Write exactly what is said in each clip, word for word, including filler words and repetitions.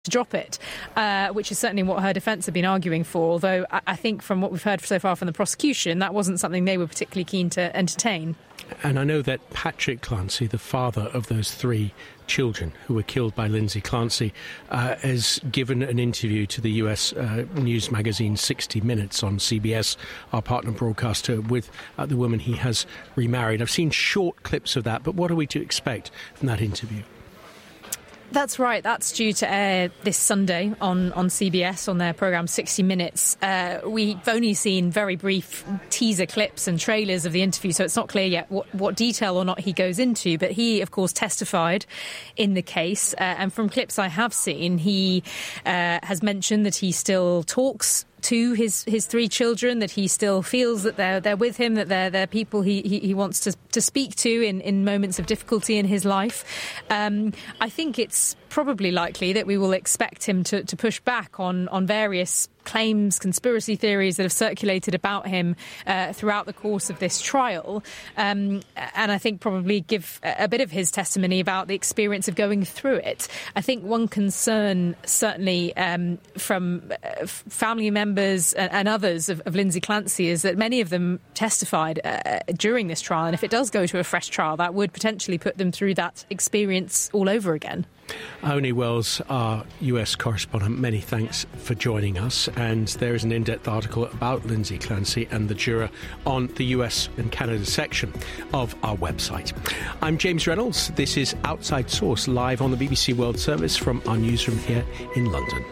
to drop it, uh, which is certainly what her defence have been arguing for, although I, I think from what we've heard so far from the prosecution, that wasn't something they were particularly keen to entertain. And I know that Patrick Clancy, the father of those three children who were killed by Lindsay Clancy, uh, has given an interview to the U S uh, news magazine sixty minutes on C B S, our partner broadcaster, with uh, the woman he has remarried. I've seen short clips of that, but what are we to expect from that interview? That's right. That's due to air this Sunday on, on C B S on their programme sixty minutes. Uh, we've only seen very brief teaser clips and trailers of the interview, so it's not clear yet what, what detail or not he goes into. But he, of course, testified in the case. Uh, and from clips I have seen, he uh, has mentioned that he still talks to his, his three children, that he still feels that they're they're with him, that they're they're people he, he, he wants to, to speak to in, in moments of difficulty in his life. Um, I think it's probably likely that we will expect him to, to push back on, on various claims, conspiracy theories that have circulated about him uh, throughout the course of this trial. Um, and I think probably give a, a bit of his testimony about the experience of going through it. I think one concern, certainly um, from uh, family members and, and others of, of Lindsay Clancy, is that many of them testified uh, during this trial. And if it does go to a fresh trial, that would potentially put them through that experience all over again. Ione Wells, our U S correspondent, many thanks for joining us. And there is an in-depth article about Lindsay Clancy and the juror on the U S and Canada section of our website. I'm James Reynolds. This is Outside Source, live on the B B C World Service from our newsroom here in London.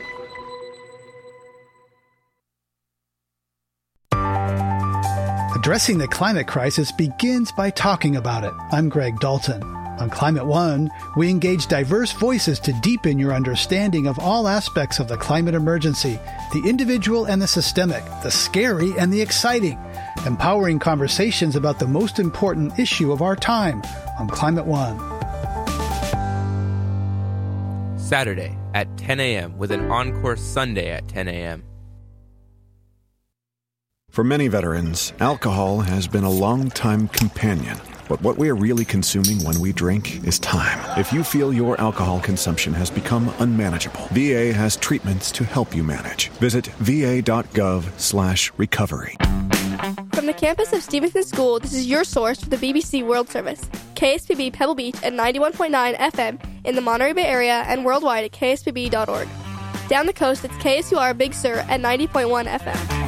Addressing the climate crisis begins by talking about it. I'm Greg Dalton. On Climate One, we engage diverse voices to deepen your understanding of all aspects of the climate emergency, the individual and the systemic, the scary and the exciting, empowering conversations about the most important issue of our time on Climate One. Saturday at ten a.m. with an encore Sunday at ten a.m. For many veterans, alcohol has been a long-time companion. But what we are really consuming when we drink is time. If you feel your alcohol consumption has become unmanageable, V A has treatments to help you manage. Visit va.gov slash recovery. From the campus of Stevenson School, this is your source for the B B C World Service. K S P B Pebble Beach at ninety-one point nine F M in the Monterey Bay area and worldwide at k s p b dot org. Down the coast, it's K S U R Big Sur at ninety point one F M.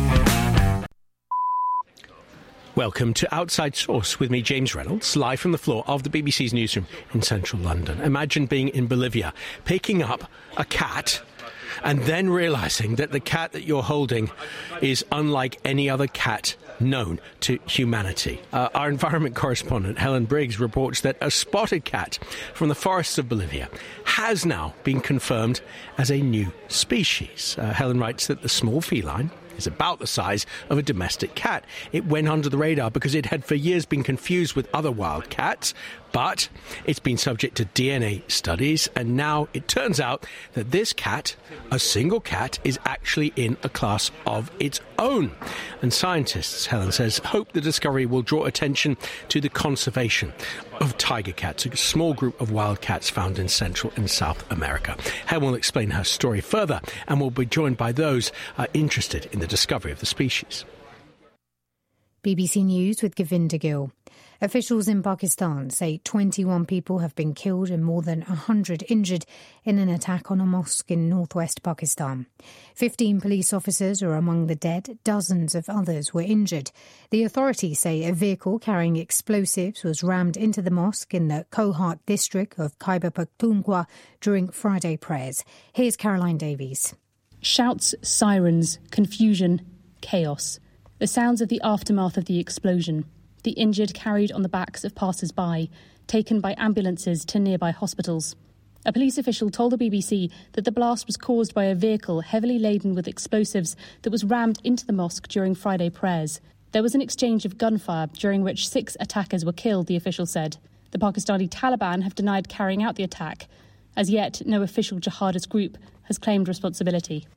Welcome to Outside Source with me, James Reynolds, live from the floor of the B B C's newsroom in central London. Imagine being in Bolivia, picking up a cat and then realising that the cat that you're holding is unlike any other cat known to humanity. Uh, our environment correspondent, Helen Briggs, reports that a spotted cat from the forests of Bolivia has now been confirmed as a new species. Uh, Helen writes that the small feline is about the size of a domestic cat. It went under the radar because it had for years been confused with other wild cats, but it's been subject to D N A studies, and now it turns out that this cat, a single cat, is actually in a class of its own. And scientists, Helen says, hope the discovery will draw attention to the conservation of tiger cats, a small group of wild cats found in Central and South America. Helen will explain her story further and will be joined by those uh, interested in the discovery of the species. B B C News with Govinda Gill. Officials in Pakistan say twenty-one people have been killed and more than one hundred injured in an attack on a mosque in northwest Pakistan. fifteen police officers are among the dead. Dozens of others were injured. The authorities say a vehicle carrying explosives was rammed into the mosque in the Kohat district of Khyber Pakhtunkhwa during Friday prayers. Here's Caroline Davies. Shouts, sirens, confusion, chaos. The sounds of the aftermath of the explosion. The injured carried on the backs of passers-by, taken by ambulances to nearby hospitals. A police official told the B B C that the blast was caused by a vehicle heavily laden with explosives that was rammed into the mosque during Friday prayers. There was an exchange of gunfire, during which six attackers were killed, the official said. The Pakistani Taliban have denied carrying out the attack. As yet, no official jihadist group has claimed responsibility.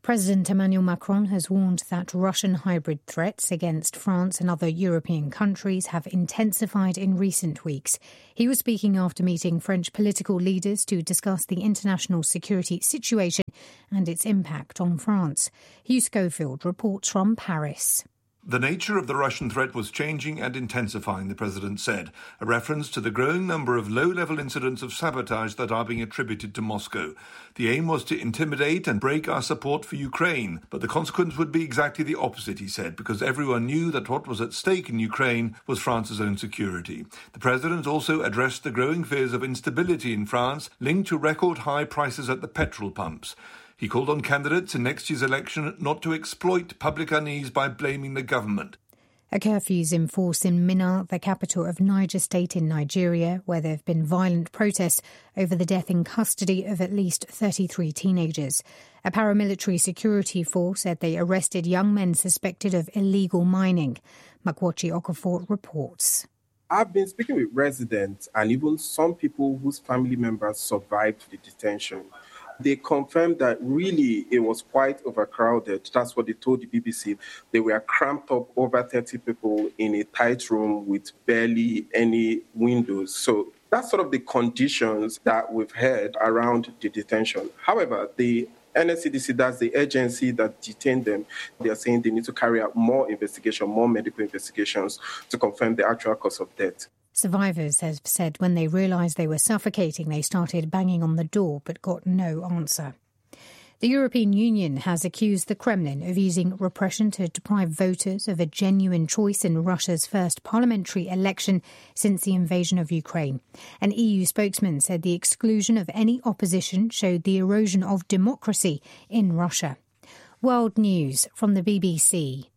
President Emmanuel Macron has warned that Russian hybrid threats against France and other European countries have intensified in recent weeks. He was speaking after meeting French political leaders to discuss the international security situation and its impact on France. Hugh Schofield reports from Paris. The nature of the Russian threat was changing and intensifying, the president said, a reference to the growing number of low-level incidents of sabotage that are being attributed to Moscow. The aim was to intimidate and break our support for Ukraine, but the consequence would be exactly the opposite, he said, because everyone knew that what was at stake in Ukraine was France's own security. The president also addressed the growing fears of instability in France linked to record-high prices at the petrol pumps. He called on candidates in next year's election not to exploit public unease by blaming the government. A curfew is in force in Minna, the capital of Niger State in Nigeria, where there have been violent protests over the death in custody of at least thirty-three teenagers. A paramilitary security force said they arrested young men suspected of illegal mining. Makwachi Okafor reports. I've been speaking with residents and even some people whose family members survived the detention. They confirmed that really it was quite overcrowded. That's what they told the B B C. They were cramped up, over thirty people in a tight room with barely any windows. So that's sort of the conditions that we've heard around the detention. However, the N S C D C, that's the agency that detained them, they are saying they need to carry out more investigation, more medical investigations to confirm the actual cause of death. Survivors have said when they realised they were suffocating, they started banging on the door but got no answer. The European Union has accused the Kremlin of using repression to deprive voters of a genuine choice in Russia's first parliamentary election since the invasion of Ukraine. An E U spokesman said the exclusion of any opposition showed the erosion of democracy in Russia. World News from the B B C.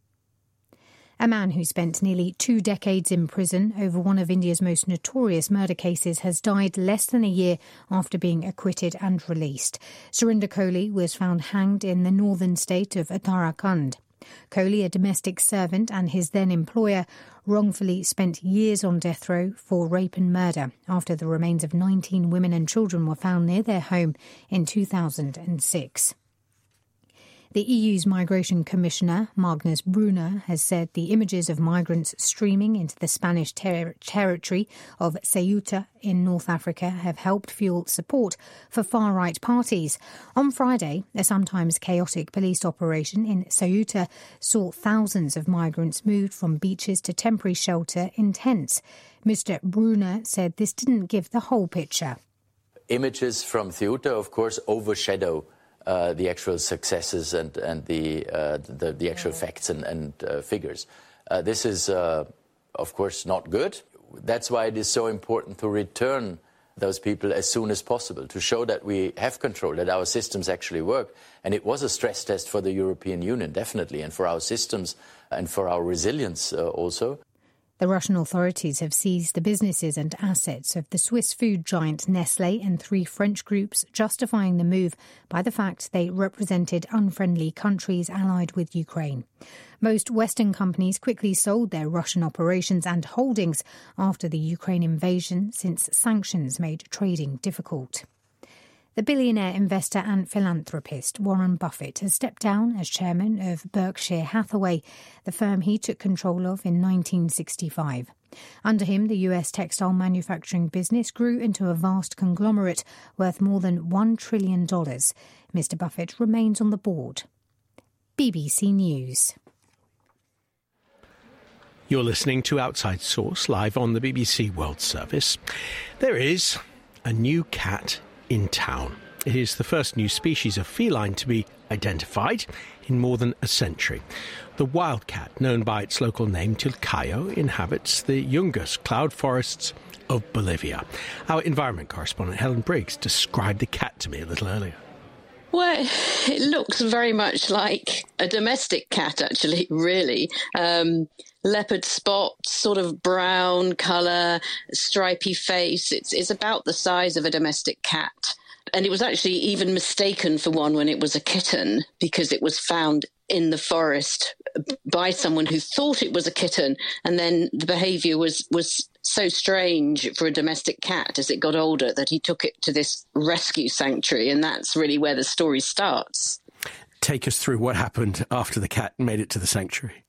A man who spent nearly two decades in prison over one of India's most notorious murder cases has died less than a year after being acquitted and released. Surinder Kohli was found hanged in the northern state of Uttarakhand. Kohli, a domestic servant and his then-employer, wrongfully spent years on death row for rape and murder after the remains of nineteen women and children were found near their home in two thousand six. The E U's Migration Commissioner, Magnus Brunner, has said the images of migrants streaming into the Spanish ter- territory of Ceuta in North Africa have helped fuel support for far-right parties. On Friday, a sometimes chaotic police operation in Ceuta saw thousands of migrants moved from beaches to temporary shelter in tents. Mister Brunner said this didn't give the whole picture. Images from Ceuta, of course, overshadow Uh, the actual successes and, and the, uh, the the actual facts and, and uh, figures. Uh, this is, uh, of course, not good. That's why it is so important to return those people as soon as possible, to show that we have control, that our systems actually work. And it was a stress test for the European Union, definitely, and for our systems and for our resilience uh, also. The Russian authorities have seized the businesses and assets of the Swiss food giant Nestlé and three French groups, justifying the move by the fact they represented unfriendly countries allied with Ukraine. Most Western companies quickly sold their Russian operations and holdings after the Ukraine invasion, since sanctions made trading difficult. The billionaire investor and philanthropist Warren Buffett has stepped down as chairman of Berkshire Hathaway, the firm he took control of in nineteen sixty-five. Under him, the U S textile manufacturing business grew into a vast conglomerate worth more than one trillion dollars. Mister Buffett remains on the board. B B C News. You're listening to Outside Source, live on the B B C World Service. There is a new cat in town. It is the first new species of feline to be identified in more than a century. The wildcat, known by its local name Tilcayo, inhabits the Yungas cloud forests of Bolivia. Our environment correspondent Helen Briggs described the cat to me a little earlier. Well, it looks very much like a domestic cat, actually, really. Um, leopard spots, sort of brown colour, stripy face. It's, it's about the size of a domestic cat. And it was actually even mistaken for one when it was a kitten, because it was found in the forest by someone who thought it was a kitten. And then the behaviour was, was so strange for a domestic cat as it got older that he took it to this rescue sanctuary. And that's really where the story starts. take us through what happened after the cat made it to the sanctuary.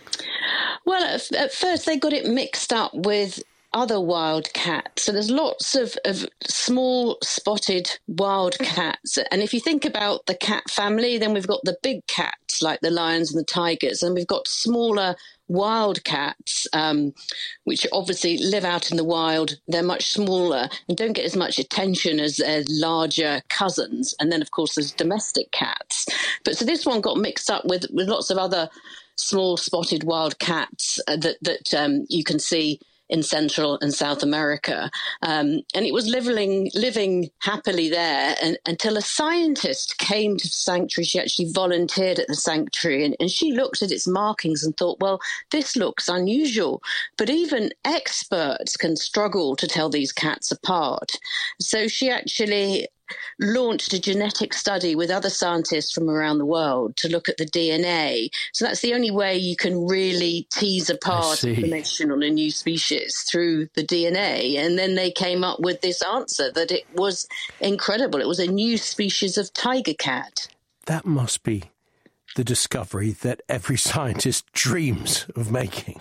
Well, at, at first they got it mixed up with other wild cats. So there's lots of, of small spotted wild cats. And if you think about the cat family, then we've got the big cats like the lions and the tigers, and we've got smaller wild cats, um, which obviously live out in the wild. They're much smaller and don't get as much attention as their larger cousins. And then, of course, there's domestic cats. But so this one got mixed up with, with lots of other small spotted wild cats uh, that, that um, you can see in Central and South America. Um, and it was living, living happily there and, until a scientist came to the sanctuary. She actually volunteered at the sanctuary, and, and she looked at its markings and thought, well, this looks unusual. But even experts can struggle to tell these cats apart. So she actually launched a genetic study with other scientists from around the world to look at the D N A. So that's the only way you can really tease apart information on a new species, through the D N A. And then they came up with this answer that it was incredible. It was a new species of tiger cat. That must be the discovery that every scientist dreams of making.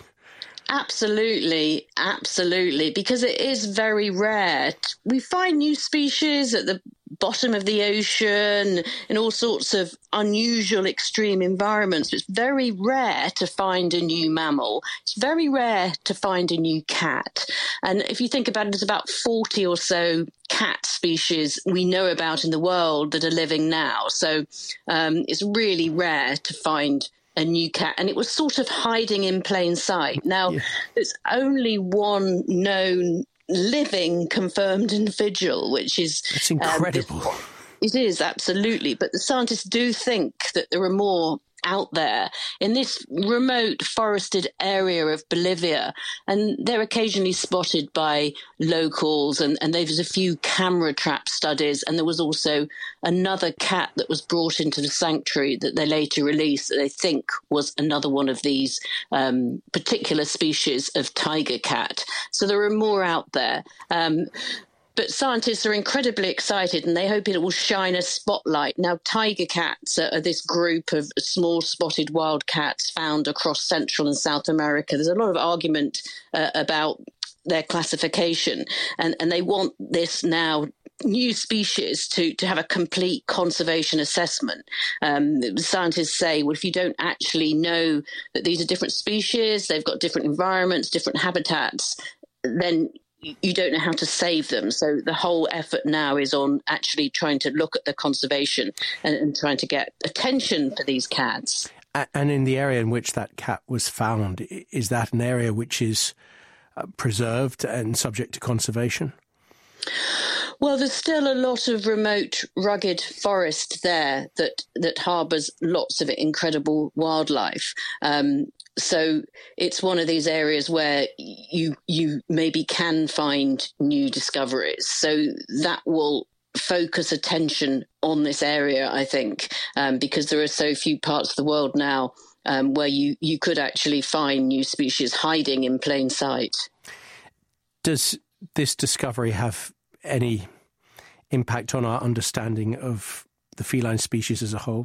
Absolutely, absolutely, because it is very rare. We find new species at the bottom of the ocean in all sorts of unusual extreme environments. It's very rare to find a new mammal. It's very rare to find a new cat. And if you think about it, there's about forty or so cat species we know about in the world that are living now. So um, it's really rare to find a new cat, and it was sort of hiding in plain sight. Now, yeah. There's only one known living confirmed individual, which is... It's incredible. Um, it is, absolutely. But the scientists do think that there are more out there in this remote forested area of Bolivia, and they're occasionally spotted by locals, and, and there's a few camera trap studies, and there was also another cat that was brought into the sanctuary that they later released that they think was another one of these um, particular species of tiger cat. So there are more out there. Um, But scientists are incredibly excited, and they hope it will shine a spotlight. Now, tiger cats are this group of small spotted wild cats found across Central and South America. There's a lot of argument uh, about their classification, and, and they want this now new species to, to have a complete conservation assessment. Um, scientists say, well, if you don't actually know that these are different species, they've got different environments, different habitats, then you don't know how to save them. So the whole effort now is on actually trying to look at the conservation and, and trying to get attention for these cats. And in the area in which that cat was found, is that an area which is uh, preserved and subject to conservation? Well, there's still a lot of remote, rugged forest there that, that harbours lots of incredible wildlife. Um, So it's one of these areas where you you maybe can find new discoveries. So that will focus attention on this area, I think, um, because there are so few parts of the world now um, where you, you could actually find new species hiding in plain sight. Does this discovery have any impact on our understanding of the feline species as a whole?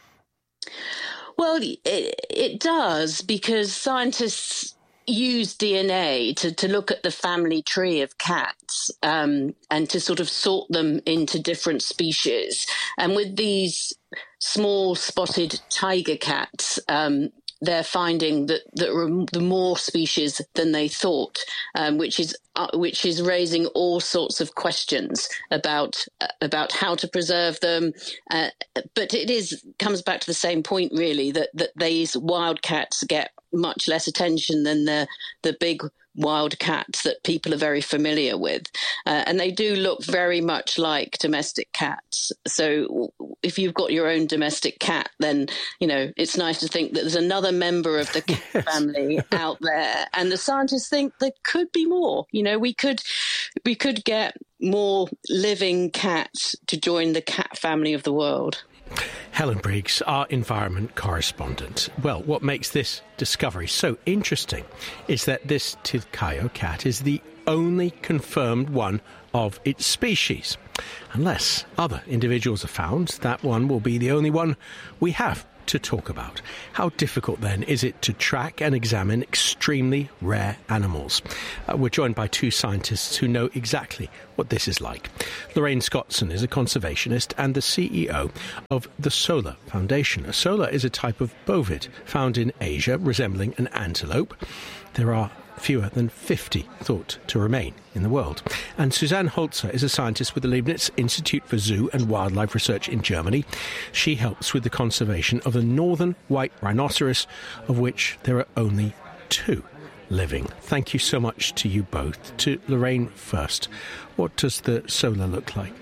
Well, it, it does, because scientists use D N A to, to look at the family tree of cats um, and to sort of sort them into different species. And with these small spotted tiger cats, um, they're finding that there are the more species than they thought, um, which is uh, which is raising all sorts of questions about uh, about how to preserve them. Uh, but it is comes back to the same point, really, that that these wild cats get much less attention than the the big wild cats that people are very familiar with. Uh, and they do look very much like domestic cats. So if you've got your own domestic cat, then, you know, it's nice to think that there's another member of the cat yes. family out there. And the scientists think there could be more. You know, we could, we could get more living cats to join the cat family of the world. Helen Briggs, our environment correspondent. Well, what makes this discovery so interesting is that this Tircaio cat is the only confirmed one of its species. Unless other individuals are found, that one will be the only one we have to talk about. How difficult, then, is it to track and examine extremely rare animals? Uh, we're joined by two scientists who know exactly what this is like. Lorraine Scottson is a conservationist and the C E O of the Solar Foundation. A solar is a type of bovid found in Asia, resembling an antelope. There are fewer than fifty thought to remain in the world. And Suzanne Holzer is a scientist with the Leibniz Institute for Zoo and Wildlife Research in Germany. She helps with the conservation of the northern white rhinoceros, of which there are only two living. Thank you so much to you both. To Lorraine first, what does the solar look like?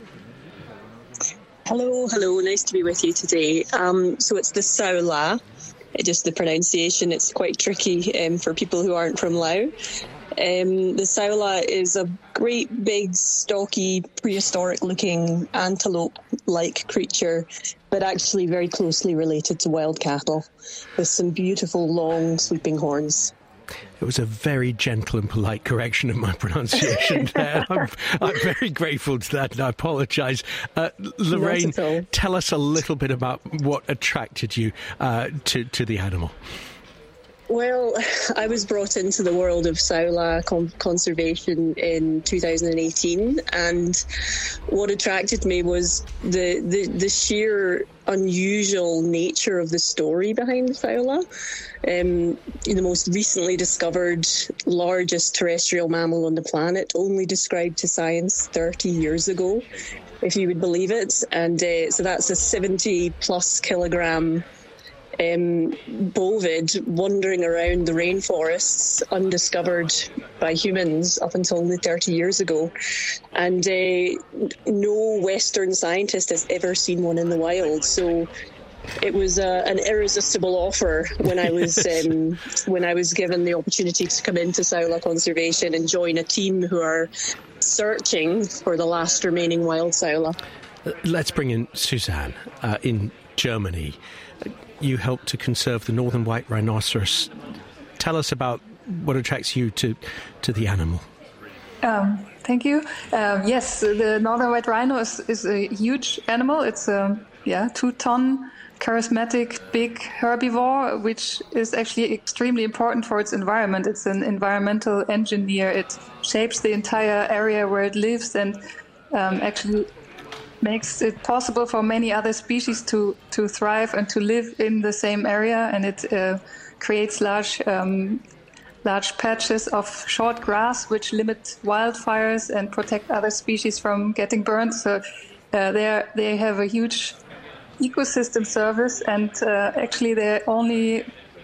Hello, hello, nice to be with you today. Um, so it's the Saola. Just the pronunciation, it's quite tricky um, for people who aren't from Laos. Um, the Saola is a great, big, stocky, prehistoric-looking antelope-like creature, but actually very closely related to wild cattle, with some beautiful, long, sweeping horns. It was a very gentle and polite correction of my pronunciation there. I'm, I'm very grateful to that, and I apologise. Uh, Lorraine, tell us a little bit about what attracted you uh, to, to the animal. Well, I was brought into the world of Saola con- conservation in two thousand eighteen, and what attracted me was the, the, the sheer unusual nature of the story behind Saola. Um, the most recently discovered largest terrestrial mammal on the planet, only described to science thirty years ago, if you would believe it. And uh, so that's a seventy plus kilogram Um, bovid wandering around the rainforests undiscovered by humans up until only thirty years ago. And uh, no Western scientist has ever seen one in the wild. So it was uh, an irresistible offer when I was um, when I was given the opportunity to come into Saola Conservation and join a team who are searching for the last remaining wild Saola. Let's bring in Suzanne uh, in Germany. You helped to conserve the northern white rhinoceros. Tell us about what attracts you to, to the animal. Um, thank you. Um, yes, the northern white rhino is, is a huge animal. It's a yeah two-ton, charismatic, big herbivore, which is actually extremely important for its environment. It's an environmental engineer. It shapes the entire area where it lives and um, actually makes it possible for many other species to, to thrive and to live in the same area, and it uh, creates large um, large patches of short grass which limit wildfires and protect other species from getting burned. So uh, they they have a huge ecosystem service, and uh, actually they're only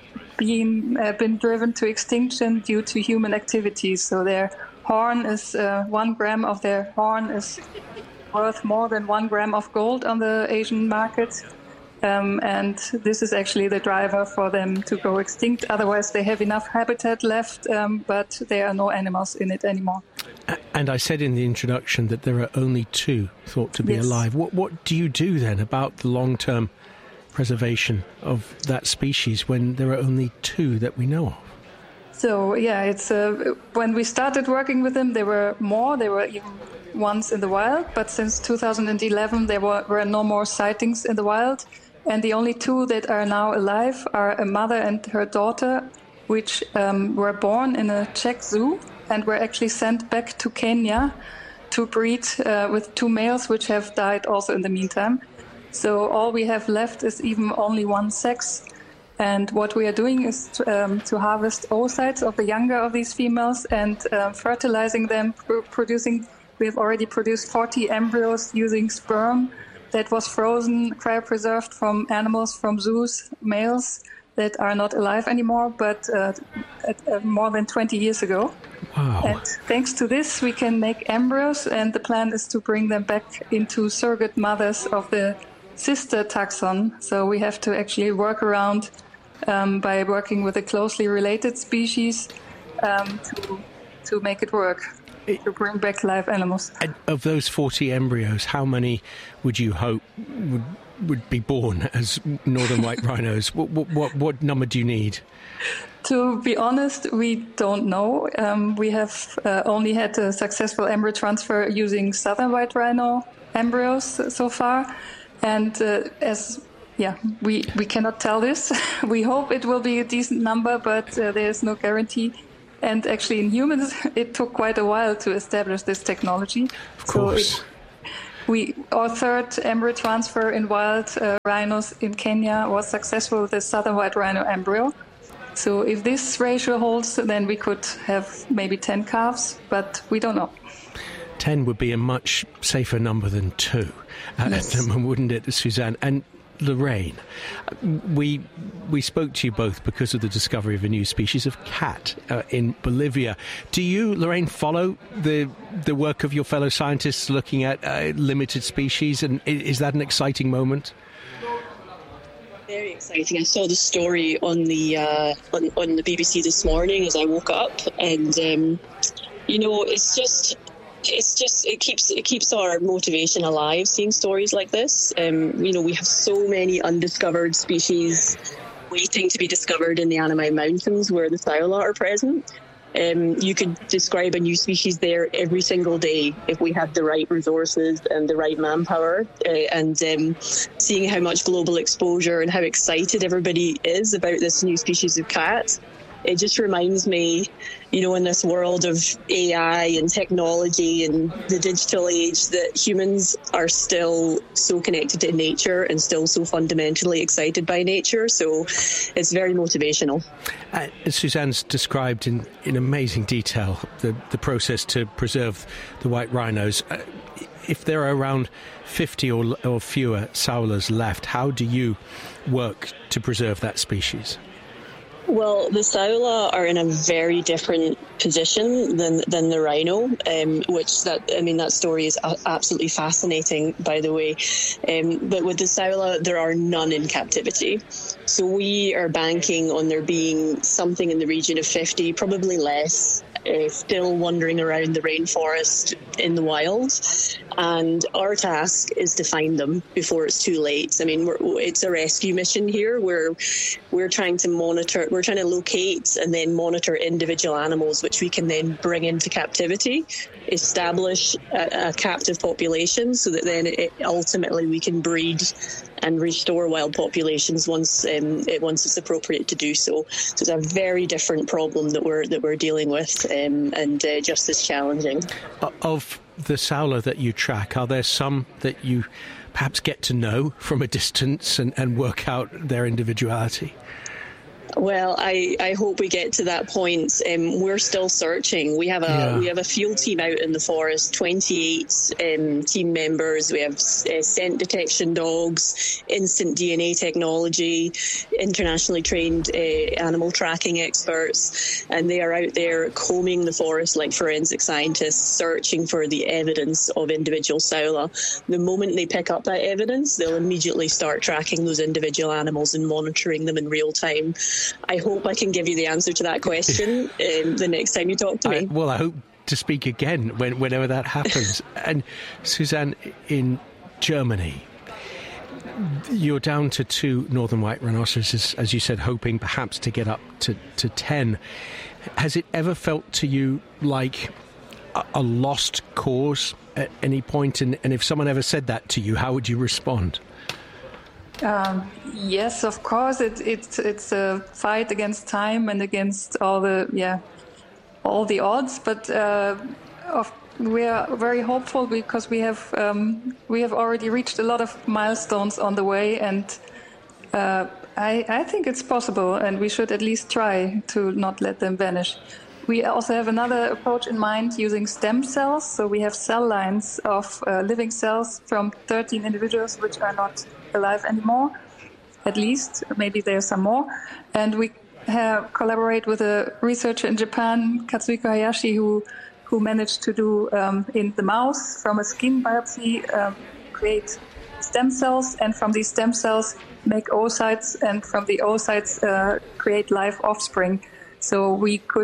being uh, been driven to extinction due to human activities. So their horn is uh, one gram of their horn is worth more than one gram of gold on the Asian market. Um, and this is actually the driver for them to go extinct. Otherwise, they have enough habitat left, um, but there are no animals in it anymore. And I said in the introduction that there are only two thought to be yes. alive. What, what do you do then about the long-term preservation of that species when there are only two that we know of? So, yeah, it's uh, when we started working with them, there were more. There were even ones in the wild, but since two thousand eleven there were, were no more sightings in the wild, and the only two that are now alive are a mother and her daughter, which um, were born in a Czech zoo and were actually sent back to Kenya to breed uh, with two males, which have died also in the meantime. So all we have left is even only one sex. And what we are doing is to, um, to harvest oocytes of the younger of these females and uh, fertilizing them, pr- producing We have already produced forty embryos using sperm that was frozen, cryopreserved from animals from zoos, males that are not alive anymore, but uh, at, uh, more than twenty years ago. Wow. And thanks to this, we can make embryos, and the plan is to bring them back into surrogate mothers of the sister taxon. So we have to actually work around um, by working with a closely related species um, to, to make it work. it, to bring back live animals. Of those forty embryos, how many would you hope would would be born as northern white rhinos? What, what, what, what number do you need? To be honest, we don't know. Um, we have uh, only had a successful embryo transfer using southern white rhino embryos so far. And uh, as yeah, we, we cannot tell this. We hope it will be a decent number, but uh, there is no guarantee. And actually in humans, it took quite a while to establish this technology. Of course. So it, We, our third embryo transfer in wild uh, rhinos in Kenya was successful with the southern white rhino embryo. So if this ratio holds, then we could have maybe ten calves, but we don't know. ten would be a much safer number than two, uh, yes. wouldn't it, Suzanne? And Lorraine, we we spoke to you both because of the discovery of a new species of cat uh, in Bolivia. Do you, Lorraine, follow the the work of your fellow scientists looking at uh, limited species, and is that an exciting moment? Very exciting. I saw the story on the uh, on, on the B B C this morning as I woke up, and um, you know, it's just. It's just it keeps it keeps our motivation alive. Seeing stories like this, um, you know, we have so many undiscovered species waiting to be discovered in the Annamai Mountains, where the saola are present. Um, you could describe a new species there every single day if we had the right resources and the right manpower. Uh, and um, seeing how much global exposure and how excited everybody is about this new species of cat. It just reminds me, you know, in this world of A I and technology and the digital age, that humans are still so connected to nature and still so fundamentally excited by nature. So it's very motivational. Uh, Suzanne's described in, in amazing detail the, the process to preserve the white rhinos. Uh, if there are around fifty or, or fewer saolas left, how do you work to preserve that species? Well, the saola are in a very different position than than the rhino, um, which that I mean that story is a- absolutely fascinating, by the way. Um, but with the saola, there are none in captivity, so we are banking on there being something in the region of fifty, probably less, uh, still wandering around the rainforest in the wild. And our task is to find them before it's too late. I mean, we're, it's a rescue mission here. We're we're trying to monitor. We're trying to locate and then monitor individual animals, which we can then bring into captivity, establish a, a captive population, so that then it, ultimately we can breed and restore wild populations once um, it, once it's appropriate to do so. So it's a very different problem that we're that we're dealing with, um, and uh, just as challenging. Of the saola that you track, are there some that you perhaps get to know from a distance and, and work out their individuality? Well, I, I hope we get to that point. Um, we're still searching. We have a yeah. we have a field team out in the forest, twenty-eight um, team members. We have uh, scent detection dogs, instant D N A technology, internationally trained uh, animal tracking experts, and they are out there combing the forest like forensic scientists, searching for the evidence of individual saola. The moment they pick up that evidence, they'll immediately start tracking those individual animals and monitoring them in real time. I hope I can give you the answer to that question um, the next time you talk to me. I, well, I hope to speak again when, whenever that happens. And Suzanne, in Germany, you're down to two northern white rhinoceroses, as you said, hoping perhaps to get up to, to ten. Has it ever felt to you like a, a lost cause at any point? And, and if someone ever said that to you, how would you respond? Um, yes, of course. It, it, it's a fight against time and against all the yeah, all the odds. But uh, of, we are very hopeful because we have um, we have already reached a lot of milestones on the way, and uh, I, I think it's possible, and we should at least try to not let them vanish. We also have another approach in mind using stem cells. So we have cell lines of uh, living cells from thirteen individuals which are not alive anymore, at least. Maybe there's some more. And we have collaborate with a researcher in Japan, Katsuhiko Hayashi, who who managed to do um, in the mouse from a skin biopsy um, create stem cells, and from these stem cells make oocytes, and from the oocytes uh, create live offspring. So we could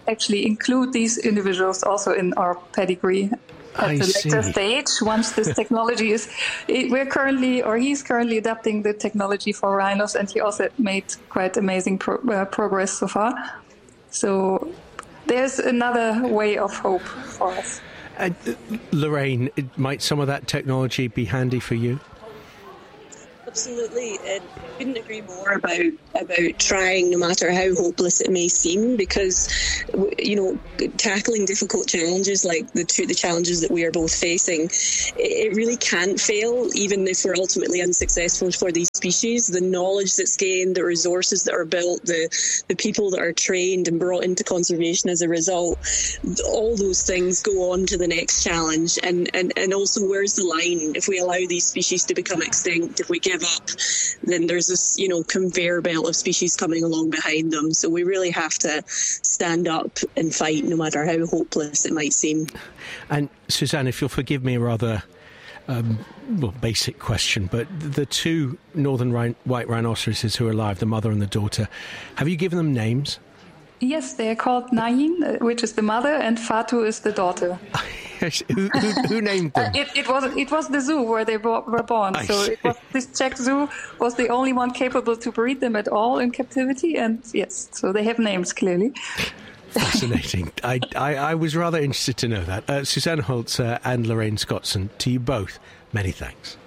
actually include these individuals also in our pedigree at I the see. later stage. Once this technology is, it, we're currently, or he's currently adapting the technology for rhinos, and he also made quite amazing pro, uh, progress so far. So there's another way of hope for us. Uh, Lorraine, might some of that technology be handy for you? Absolutely, and I couldn't agree more about about trying, no matter how hopeless it may seem, because, you know, tackling difficult challenges like the two the challenges that we are both facing, it really can't fail, even if we're ultimately unsuccessful for these species. The knowledge that's gained, the resources that are built, the the people that are trained and brought into conservation as a result, all those things go on to the next challenge. And, and, and also, where's the line? If we allow these species to become extinct, if we give up, then there's this, you know, conveyor belt of species coming along behind them. So we really have to stand up and fight, no matter how hopeless it might seem. And Suzanne, if you'll forgive me a rather um, well, basic question, but the two northern rhin- white rhinoceroses who are alive, the mother and the daughter, have you given them names? Yes, they are called Nayin, which is the mother, and Fatu is the daughter. who, who, who named them? Uh, it, it was it was the zoo where they bo- were born. I so it was, this Czech zoo was the only one capable to breed them at all in captivity. And yes, so they have names, clearly. Fascinating. I, I, I was rather interested to know that. Uh, Suzanne Holzer and Lorraine Scottson, to you both, many thanks.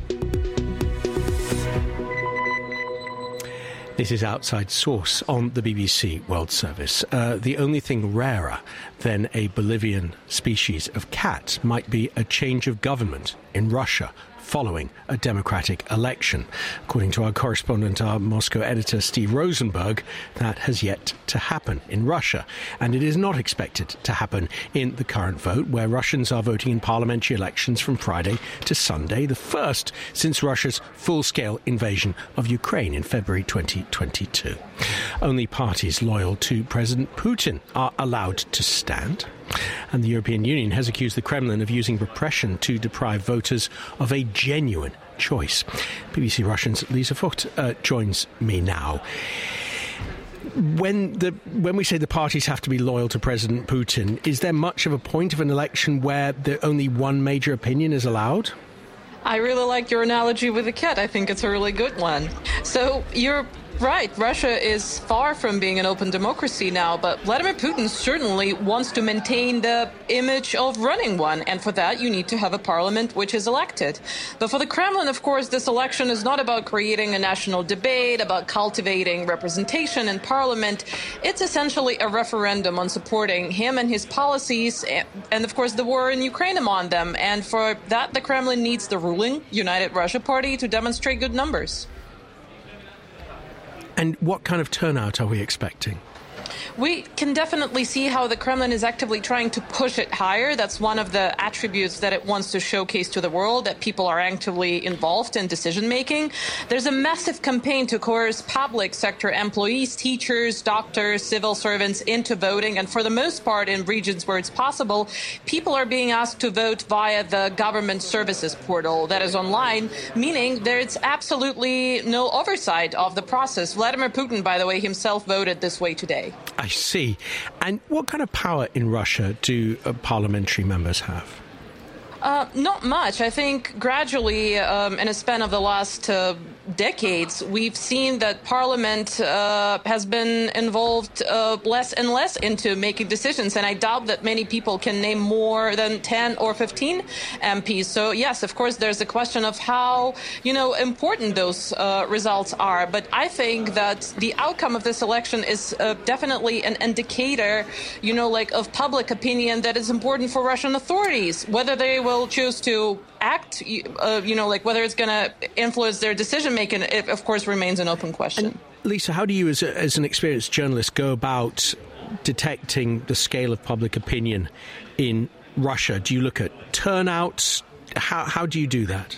This is Outside Source on the B B C World Service. Uh, the only thing rarer than a Bolivian species of cat might be a change of government in Russia following a democratic election. According to our correspondent, our Moscow editor, Steve Rosenberg, that has yet to happen in Russia. And it is not expected to happen in the current vote, where Russians are voting in parliamentary elections from Friday to Sunday, the first since Russia's full-scale invasion of Ukraine in February twenty twenty-two. Only parties loyal to President Putin are allowed to stand. And the European Union has accused the Kremlin of using repression to deprive voters of a genuine choice. B B C Russian's Lisa Vogt uh, joins me now. When the when we say the parties have to be loyal to President Putin, is there much of a point of an election where the only one major opinion is allowed? I really like your analogy with the cat. I think it's a really good one. So you're right. Russia is far from being an open democracy now, but Vladimir Putin certainly wants to maintain the image of running one. And for that, you need to have a parliament which is elected. But for the Kremlin, of course, this election is not about creating a national debate, about cultivating representation in parliament. It's essentially a referendum on supporting him and his policies, and of course, the war in Ukraine among them. And for that, the Kremlin needs the ruling United Russia Party to demonstrate good numbers. And what kind of turnout are we expecting? We can definitely see how the Kremlin is actively trying to push it higher. That's one of the attributes that it wants to showcase to the world, that people are actively involved in decision-making. There's a massive campaign to coerce public sector employees, teachers, doctors, civil servants into voting. And for the most part, in regions where it's possible, people are being asked to vote via the government services portal that is online, meaning there's absolutely no oversight of the process. Vladimir Putin, by the way, himself voted this way today. I see. And what kind of power in Russia do uh, parliamentary members have? Uh, not much. I think gradually, um, in a span of the last uh, decades, we've seen that Parliament uh, has been involved uh, less and less into making decisions, and I doubt that many people can name more than ten or fifteen M Ps. So, yes, of course, there's a question of how, you know, important those uh, results are. But I think that the outcome of this election is uh, definitely an indicator, you know, like of public opinion that is important for Russian authorities, whether they will will choose to act, uh, you know, like whether it's going to influence their decision making, it of course remains an open question. And Lisa, how do you, as, a, as an experienced journalist, go about detecting the scale of public opinion in Russia? Do you look at turnouts? How, how do you do that?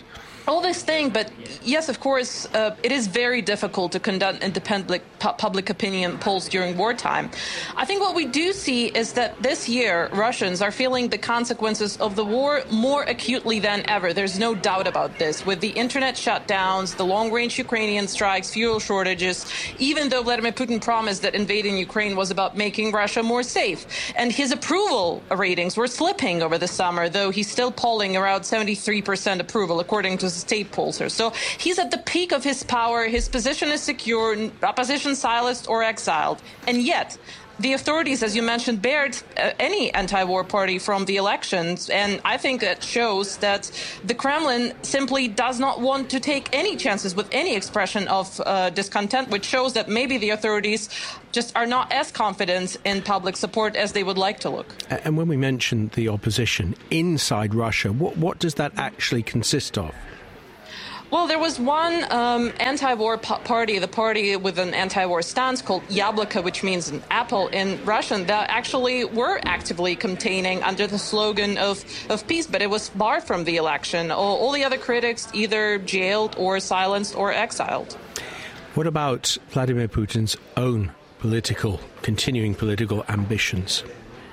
all this thing, but yes, of course, uh, it is very difficult to conduct independent pu- public opinion polls during wartime. I think what we do see is that this year, Russians are feeling the consequences of the war more acutely than ever. There's no doubt about this. With the internet shutdowns, the long-range Ukrainian strikes, fuel shortages, even though Vladimir Putin promised that invading Ukraine was about making Russia more safe. And his approval ratings were slipping over the summer, though he's still polling around seventy-three percent approval, according to state pollsters. So he's at the peak of his power. His position is secure, opposition silenced or exiled. And yet, the authorities, as you mentioned, barred uh, any anti-war party from the elections. And I think that shows that the Kremlin simply does not want to take any chances with any expression of uh, discontent, which shows that maybe the authorities just are not as confident in public support as they would like to look. And when we mentioned the opposition inside Russia, what, what does that actually consist of? Well, there was one um, anti-war p- party, the party with an anti-war stance called Yabloko, which means an apple in Russian, that actually were actively campaigning under the slogan of, of peace, but it was barred from the election. All, all the other critics either jailed or silenced or exiled. What about Vladimir Putin's own political, continuing political ambitions?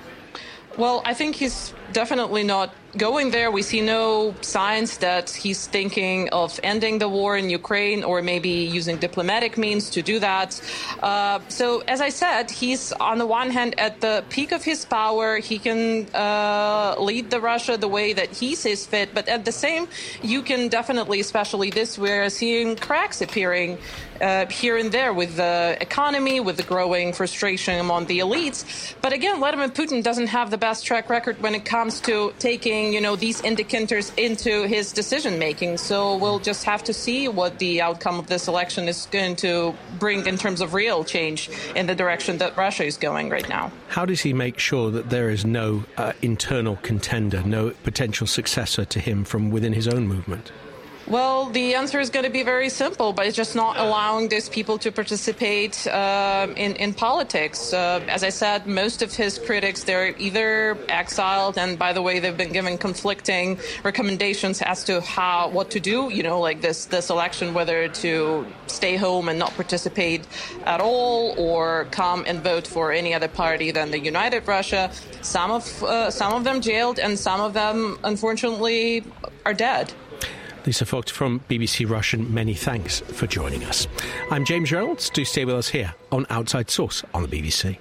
Well, I think he's definitely not going there. We see no signs that he's thinking of ending the war in Ukraine or maybe using diplomatic means to do that. Uh, so, as I said, he's on the one hand at the peak of his power. He can uh, lead the Russia the way that he sees fit. But at the same, you can definitely, especially this year, seeing cracks appearing uh, here and there with the economy, with the growing frustration among the elites. But again, Vladimir Putin doesn't have the best track record when it comes to taking, you know, these indicators into his decision making. So we'll just have to see what the outcome of this election is going to bring in terms of real change in the direction that Russia is going right now. How does he make sure that there is no uh, internal contender, no potential successor to him from within his own movement? Well, the answer is going to be very simple, but it's just not allowing these people to participate uh, in, in politics. Uh, as I said, most of his critics, they're either exiled, and by the way, they've been given conflicting recommendations as to how, what to do, you know, like this, this election, whether to stay home and not participate at all or come and vote for any other party than the United Russia. Some of, uh, some of them jailed, and some of them, unfortunately, are dead. Lisa Vogt from B B C Russian, many thanks for joining us. I'm James Reynolds. Do stay with us here on Outside Source on the B B C.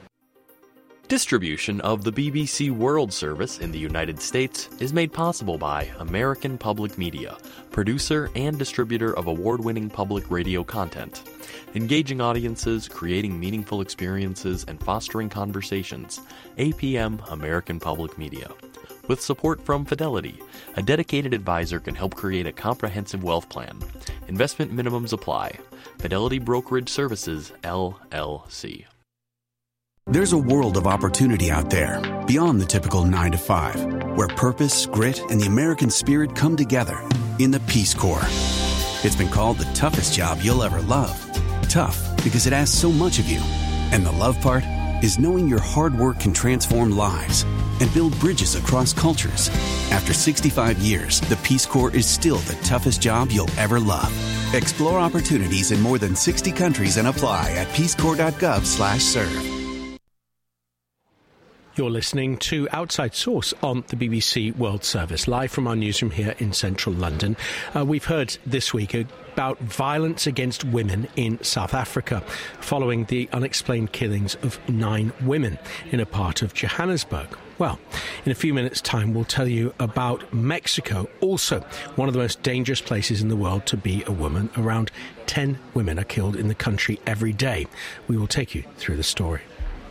Distribution of the B B C World Service in the United States is made possible by American Public Media, producer and distributor of award-winning public radio content. Engaging audiences, creating meaningful experiences, and fostering conversations. A P M American Public Media. With support from Fidelity, a dedicated advisor can help create a comprehensive wealth plan. Investment minimums apply. Fidelity Brokerage Services, L L C. There's a world of opportunity out there, beyond the typical nine to five, where purpose, grit, and the American spirit come together in the Peace Corps. It's been called the toughest job you'll ever love. Tough because it asks so much of you. And the love part is knowing your hard work can transform lives and build bridges across cultures. After sixty-five years, the Peace Corps is still the toughest job you'll ever love. Explore opportunities in more than sixty countries and apply at peacecorps.gov slash serve. You're listening to Outside Source on the B B C World Service, live from our newsroom here in central London. Uh, we've heard this week about violence against women in South Africa following the unexplained killings of nine women in a part of Johannesburg. Well, in a few minutes' time, we'll tell you about Mexico, also one of the most dangerous places in the world to be a woman. Around ten women are killed in the country every day. We will take you through the story.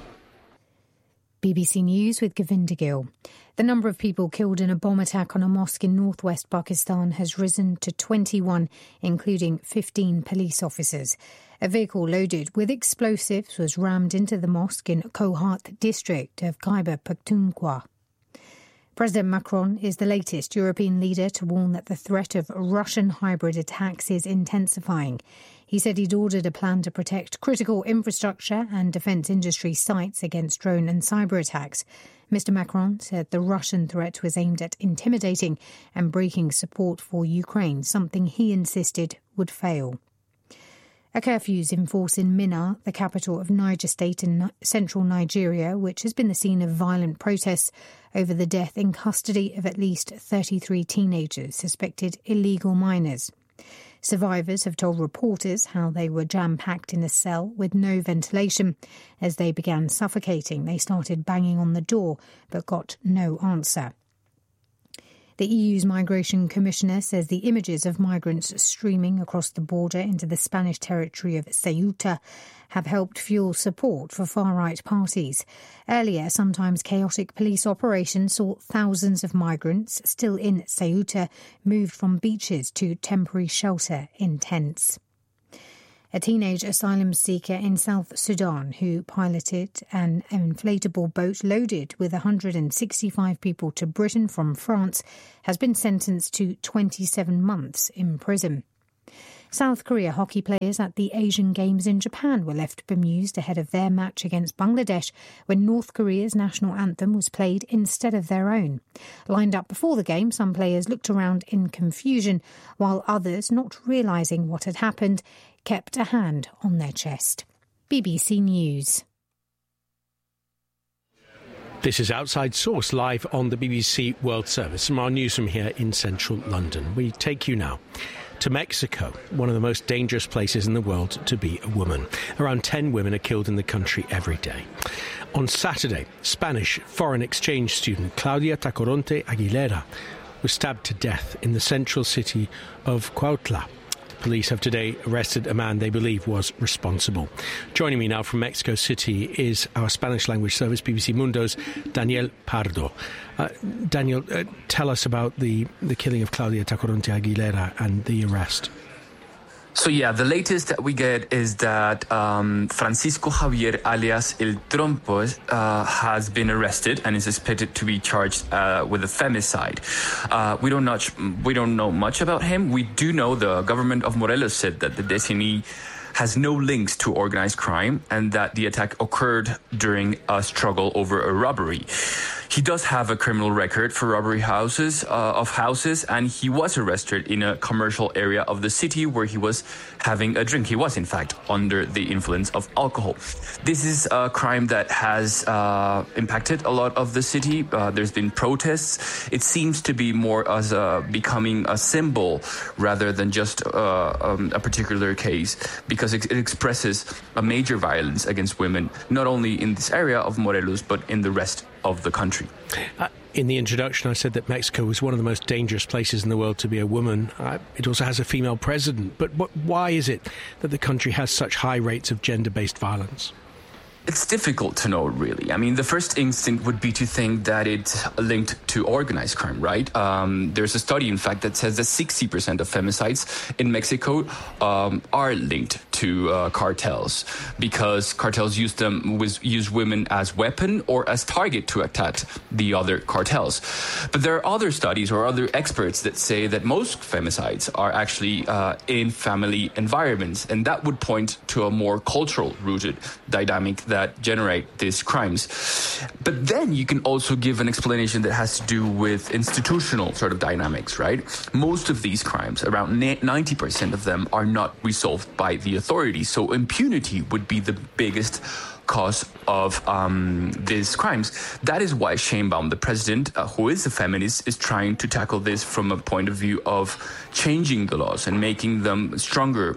B B C News with Govinda Gill. The number of people killed in a bomb attack on a mosque in northwest Pakistan has risen to twenty-one, including fifteen police officers. A vehicle loaded with explosives was rammed into the mosque in Kohat district of Khyber Pakhtunkhwa. President Macron is the latest European leader to warn that the threat of Russian hybrid attacks is intensifying. He said he'd ordered a plan to protect critical infrastructure and defence industry sites against drone and cyber attacks. Mister Macron said the Russian threat was aimed at intimidating and breaking support for Ukraine, something he insisted would fail. A curfew's in force in Minna, the capital of Niger State in central Nigeria, which has been the scene of violent protests over the death in custody of at least thirty-three teenagers, suspected illegal minors. Survivors have told reporters how they were jam-packed in a cell with no ventilation. As they began suffocating, they started banging on the door but got no answer. The E U's Migration Commissioner says the images of migrants streaming across the border into the Spanish territory of Ceuta have helped fuel support for far-right parties. Earlier, sometimes chaotic police operations saw thousands of migrants still in Ceuta moved from beaches to temporary shelter in tents. A teenage asylum seeker in South Sudan who piloted an inflatable boat loaded with one hundred sixty-five people to Britain from France has been sentenced to twenty-seven months in prison. South Korea hockey players at the Asian Games in Japan were left bemused ahead of their match against Bangladesh when North Korea's national anthem was played instead of their own. Lined up before the game, some players looked around in confusion, while others, not realising what had happened, kept a hand on their chest. B B C News. This is Outside Source, live on the B B C World Service from our newsroom here in central London. We take you now to Mexico, one of the most dangerous places in the world to be a woman. Around ten women are killed in the country every day. On Saturday, Spanish foreign exchange student Claudia Tacoronte Aguilera was stabbed to death in the central city of Cuautla. Police have today arrested a man they believe was responsible. Joining me now from Mexico City is our Spanish language service, B B C Mundo's Daniel Pardo. Uh, Daniel, uh, tell us about the, the killing of Claudia Tacoronte Aguilera and the arrest. So yeah, the latest that we get is that um, Francisco Javier alias El Trompo uh, has been arrested and is expected to be charged uh, with a femicide. Uh, we don't know we don't know much about him. We do know the government of Morelos said that the designee has no links to organized crime and that the attack occurred during a struggle over a robbery. He does have a criminal record for robbery houses uh, of houses, and he was arrested in a commercial area of the city where he was having a drink. He was, in fact, under the influence of alcohol. This is a crime that has uh, impacted a lot of the city. Uh, there's been protests. It seems to be more as a, becoming a symbol rather than just uh, um, a particular case, because it, it expresses a major violence against women, not only in this area of Morelos, but in the rest of the country. Uh, in the introduction, I said that Mexico was one of the most dangerous places in the world to be a woman. Uh, it also has a female president. But what, why is it that the country has such high rates of gender-based violence? It's difficult to know, really. I mean, the first instinct would be to think that it's linked to organized crime, right? Um, there's a study, in fact, that says that sixty percent of femicides in Mexico um, are linked to uh, cartels, because cartels use them with, use women as weapon or as target to attack the other cartels. But there are other studies or other experts that say that most femicides are actually uh, in family environments, and that would point to a more cultural-rooted dynamic that generate these crimes. But then you can also give an explanation that has to do with institutional sort of dynamics, right? Most of these crimes, around ninety percent of them, are not resolved by the authorities. So impunity would be the biggest cause of um, these crimes. That is why Sheinbaum, the president, uh, who is a feminist, is trying to tackle this from a point of view of changing the laws and making them stronger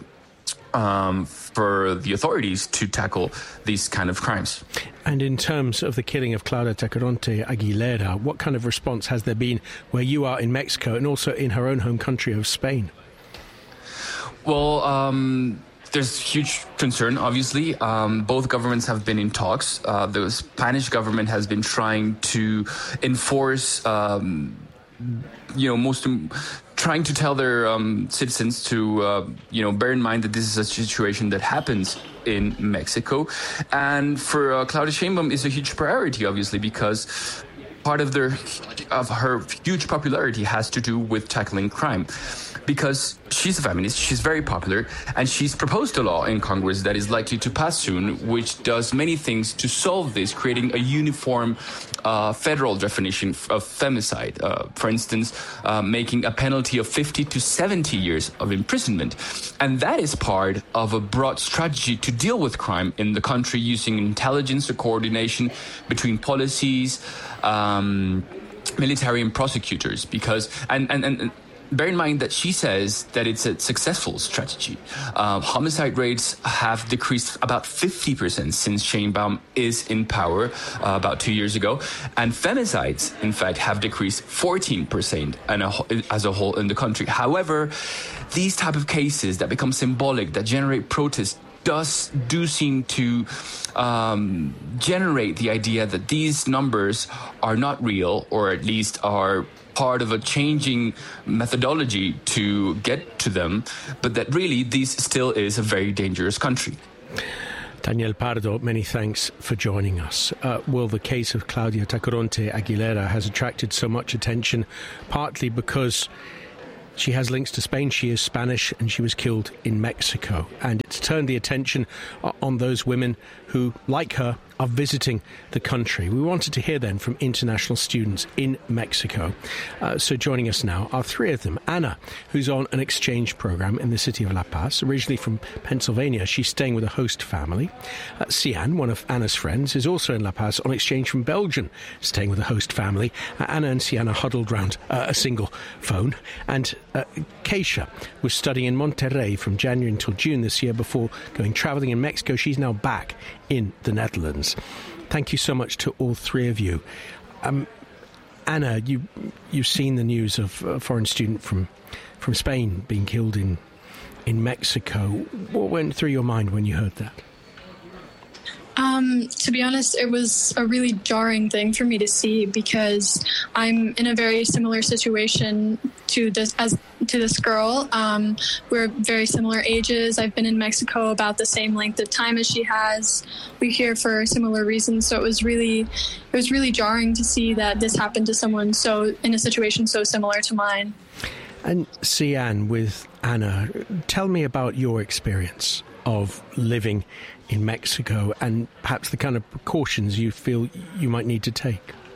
Um, for the authorities to tackle these kind of crimes. And in terms of the killing of Claudia Tacoronte Aguilera, what kind of response has there been where you are in Mexico and also in her own home country of Spain? Well, um, there's huge concern, obviously. Um, both governments have been in talks. Uh, the Spanish government has been trying to enforce, um, you know, most... trying to tell their um, citizens to, uh, you know, bear in mind that this is a situation that happens in Mexico. And for uh, Claudia Sheinbaum is a huge priority, obviously, because part of their of her huge popularity has to do with tackling crime. Because she's a feminist, she's very popular, and she's proposed a law in Congress that is likely to pass soon, which does many things to solve this, creating a uniform uh, federal definition of femicide. Uh, for instance, uh, making a penalty of fifty to seventy years of imprisonment. And that is part of a broad strategy to deal with crime in the country, using intelligence or coordination between policies, um, military and prosecutors. Because, and, and, and bear in mind that she says that it's a successful strategy. Uh, homicide rates have decreased about fifty percent since Sheinbaum is in power uh, about two years ago. And femicides, in fact, have decreased fourteen percent as a whole in the country. However, these type of cases that become symbolic, that generate protests, does do seem to um, generate the idea that these numbers are not real, or at least are part of a changing methodology to get to them, but that really this still is a very dangerous country. Daniel Pardo, many thanks for joining us. Uh, well, the case of Claudia Tacoronte Aguilera has attracted so much attention, partly because she has links to Spain. She is Spanish and she was killed in Mexico. And it's turned the attention on those women who, like her, are visiting the country. We wanted to hear then from international students in Mexico. Uh, so joining us now are three of them. Anna, who's on an exchange program in the city of La Paz, originally from Pennsylvania. She's staying with a host family. Uh, Sian, one of Anna's friends, is also in La Paz on exchange from Belgium, staying with a host family. Uh, Anna and Sian are huddled round uh, a single phone. And uh, Keisha was studying in Monterrey from January until June this year before going travelling in Mexico. She's now back in the Netherlands. Thank you so much to all three of you. Um, Anna, you, you've seen the news of a foreign student from, from Spain being killed in, in Mexico. What went through your mind when you heard that? Um, to be honest, it was a really jarring thing for me to see, because I'm in a very similar situation to this as to this girl. Um, we're very similar ages. I've been in Mexico about the same length of time as she has. We're here for similar reasons. So it was really, it was really jarring to see that this happened to someone so in a situation so similar to mine. And Sian, with Anna, tell me about your experience of living in Mexico and perhaps the kind of precautions you feel you might need to take.